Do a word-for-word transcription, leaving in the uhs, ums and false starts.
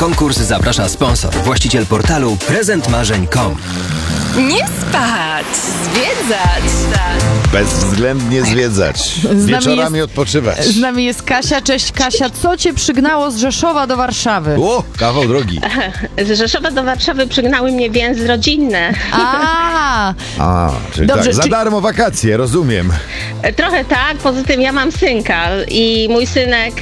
konkurs zaprasza sponsor, właściciel portalu prezent marzeń kropka com. Nie spać, zwiedzać. Bezwzględnie zwiedzać. Wieczorami jest, odpoczywać. Z nami jest Kasia. Cześć Kasia, co cię przygnało z Rzeszowa do Warszawy? O, kawał drogi. Z Rzeszowa do Warszawy przygnały mnie więzy rodzinne. A, A, czyli Dobrze, tak, za czy- darmo wakacje, rozumiem. Trochę tak, poza tym ja mam synka i mój synek